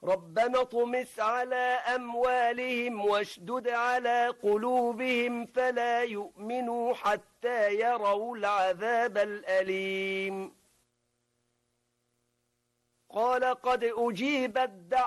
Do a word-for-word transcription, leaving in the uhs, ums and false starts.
ربنا اطمس على أموالهم واشدد على قلوبهم فلا يؤمنوا حتى يروا العذاب الأليم. قال قد أجيبت دعوة